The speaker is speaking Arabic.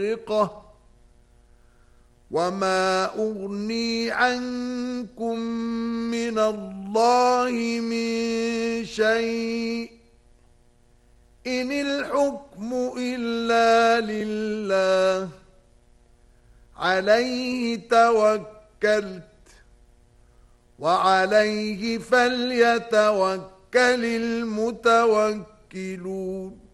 وما أغني عنكم من الله من شيء إن الحكم إلا لله عليه توكلت وعليه فليتوكل المتوكلون